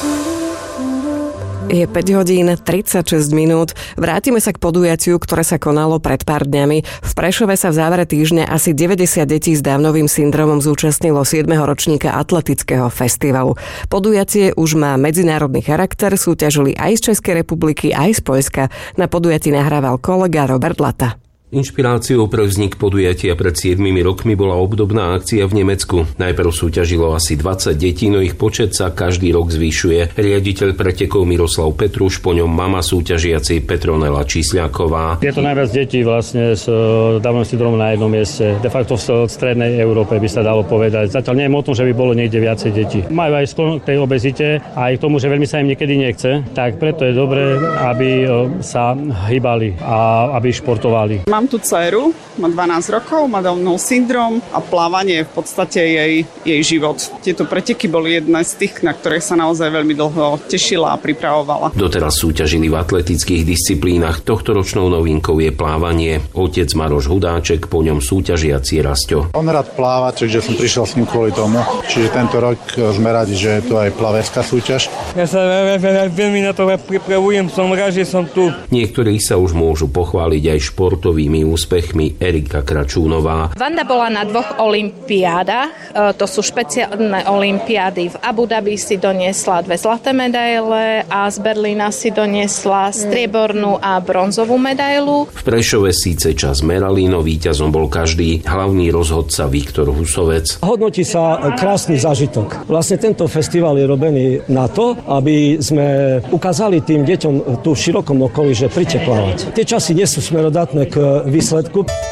Je 5 hodín 36 minút. Vrátime sa k podujatiu, ktoré sa konalo pred pár dňami. V Prešove sa v závere týždňa asi 90 detí s Downovým syndromom zúčastnilo 7. ročníka atletického festivalu. Podujatie už má medzinárodný charakter, súťažili aj z Českej republiky, aj z Poľska. Na podujatí nahrával kolega Robert Lata. Inšpiráciou pre vznik podujatia pred 7 rokmi bola obdobná akcia v Nemecku. Najprv súťažilo asi 20 detí, no ich počet sa každý rok zvyšuje. Riaditeľ pretekov Miroslav Petruš, po ňom mama súťažiacej Petronela Čísľáková. Je to najviac detí vlastne s Downovým syndromom na jednom mieste. De facto v strednej Európe by sa dalo povedať. Zatiaľ nie je o tom, že by bolo niekde viacej detí. Majú aj sklon k tej obezite a aj k tomu, že veľmi sa im niekedy nechce. Tak preto je dobré, aby sa hýbali a aby športovali. Mám tu dceru, má 12 rokov, má Downov syndrom a plávanie je v podstate jej život. Tieto preteky boli jedna z tých, na ktoré sa naozaj veľmi dlho tešila a pripravovala. Doteraz súťažili v atletických disciplínach. Tohtoročnou novinkou je plávanie. Otec Maroš Hudáček, po ňom súťažiaci Rasťo. On rád pláva, čiže som prišiel s ním kvôli tomu. Čiže tento rok sme radi, že je tu aj plavecká súťaž. Ja sa veľmi na to pripravujem, som rád, že som tu. Niektorí sa už môžu pochváliť aj športovými úspechmi. Erika Kračúnová. Vanda bola na 2 olympiádach. To sú špeciálne olympiády. V Abu Dhabi si doniesla 2 zlaté medaile a z Berlína si doniesla striebornú a bronzovú medailu. V Prešove síce čas merali, no víťazom bol každý. Hlavný rozhodca Viktor Husovec. Hodnotí sa krásny zážitok. Vlastne tento festival je robený na to, aby sme ukázali tým deťom tu v širokom okolí, že príďte plávať. Tie časy nie sú smerodatné k výsledku.